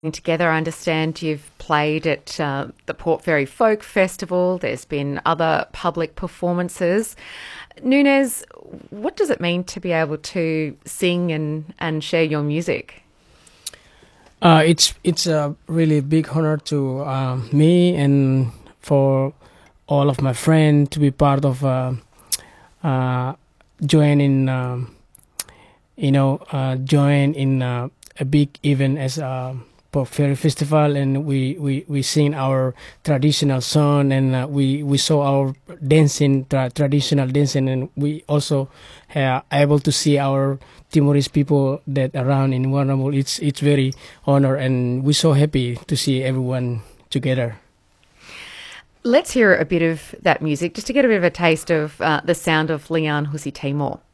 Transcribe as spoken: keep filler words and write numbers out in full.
Together, I understand you've played at uh, the Port Fairy Folk Festival. There's been other public performances. Nunez, what does it mean to be able to sing and, and share your music? Uh, it's it's a really big honor to uh, me and for all of my friends to be part of uh, uh, joining, um, you know, uh, join in uh, a big event as a Port Fairy Festival, and we, we, we sing our traditional song, and uh, we, we saw our dancing, tra- traditional dancing, and we also are able to see our Timorese people that around in Warrnambool. It's it's very honor, and we're so happy to see everyone together. Let's hear a bit of that music, just to get a bit of a taste of uh, the sound of Lian Husi Timor.